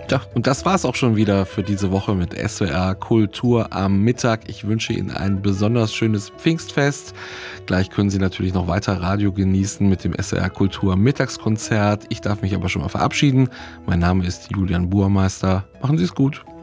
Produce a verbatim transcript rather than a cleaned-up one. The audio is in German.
Ja, und das war's auch schon wieder für diese Woche mit S W R Kultur am Mittag. Ich wünsche Ihnen ein besonders schönes Pfingstfest. Gleich können Sie natürlich noch weiter Radio genießen mit dem S W R Kultur Mittagskonzert. Ich darf mich aber schon mal verabschieden. Mein Name ist Julian Burmeister. Machen Sie es gut.